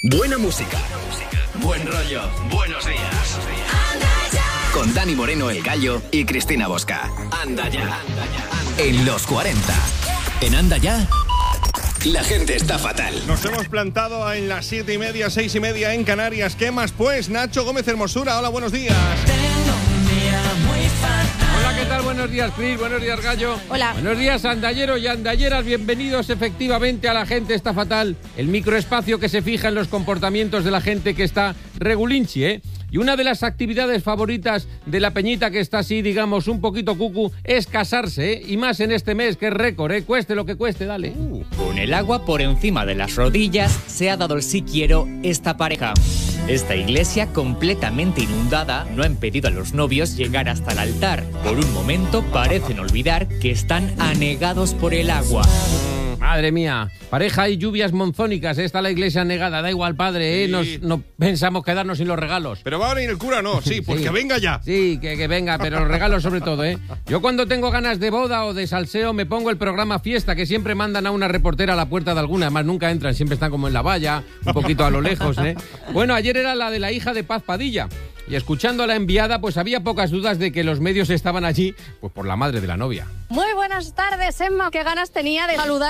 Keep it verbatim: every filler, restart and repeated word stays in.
Buena música. Buen rollo. Buenos días. Con Dani Moreno, El Gallo, y Cristina Bosca. Anda ya. En los cuarenta. En Anda ya, la gente está fatal. Nos hemos plantado en las siete y media, seis y media en Canarias. ¿Qué más pues? Nacho Gómez Hermosura, hola, buenos días. Hola, ¿qué tal? Buenos días, Cris. Buenos días, Gallo. Hola. Buenos días, andalleros y andalleras. Bienvenidos efectivamente a La Gente Está Fatal, el microespacio que se fija en los comportamientos de la gente que está regulinchi, ¿eh? Y una de las actividades favoritas de la peñita que está así, digamos, un poquito cucu, es casarse, ¿eh? Y más en este mes, que es récord, ¿eh? Cueste lo que cueste, dale. Uh. Con el agua por encima de las rodillas se ha dado el sí quiero esta pareja. Esta iglesia, completamente inundada, no ha impedido a los novios llegar hasta el altar. Por un momento parecen olvidar que están anegados por el agua. Madre mía, pareja y lluvias monzónicas, está la iglesia negada, da igual, padre, ¿eh? Sí. Nos, no pensamos quedarnos sin los regalos. Pero va a venir el cura, ¿no? Sí, pues Sí. que venga ya. Sí, que, que venga, pero los regalos sobre todo, ¿eh? Yo cuando tengo ganas de boda o de salseo me pongo el programa Fiesta, que siempre mandan a una reportera a la puerta de alguna, además nunca entran, siempre están como en la valla, un poquito a lo lejos, ¿eh? Bueno, ayer era la de la hija de Paz Padilla. Y escuchando a la enviada, pues había pocas dudas de que los medios estaban allí, pues por la madre de la novia. Muy buenas tardes, Emma. Qué ganas tenía de saludar